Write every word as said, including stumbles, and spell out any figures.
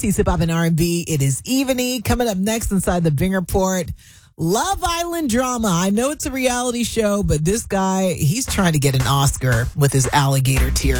T's Hip Hop and R and B. It is Evening. Coming up next inside the Bing Report, Love Island drama. I know it's a reality show, but this guy, he's trying to get an Oscar with his alligator tears.